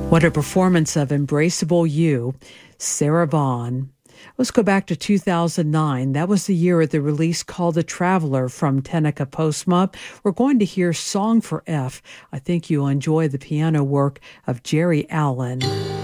What a performance of Embraceable You, Sarah Vaughan. Let's go back to 2009. That was the year of the release called The Traveler from Tenica Postma. We're going to hear Song for F. I think you'll enjoy the piano work of Jerry Allen.